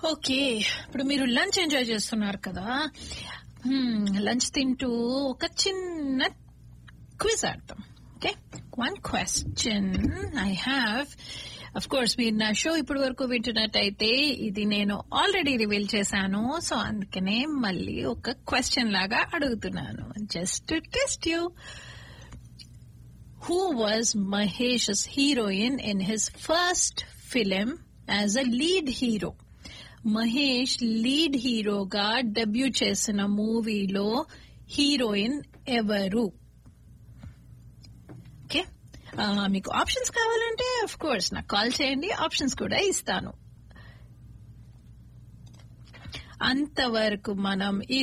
Okay, ఇప్పుడు మీరు lunch enjoy చేస్తున్నారు కదా. లంచ్ తింటూ ఒక చిన్న క్విజ్ ఆడతాం. Okay, one question I have. Of course మీరు నా షో ఇప్పటి వరకు వింటున్నట్టయితే ఇది నేను ఆల్రెడీ రివీల్ చేశాను. సో అందుకనే మళ్ళీ ఒక క్వశ్చన్ లాగా అడుగుతున్నాను, just to test you. Who was Mahesh's heroine in his first film as a lead hero? Mahesh lead హీరోగా డెబ్యూ చేసిన మూవీలో హీరోయిన్ ఎవరు? ఓకే, మీకు ఆప్షన్స్ కావాలంటే ఆఫ్ కోర్స్ నాకు కాల్ చేయండి, ఆప్షన్స్ కూడా ఇస్తాను. అంతవరకు మనం ఈ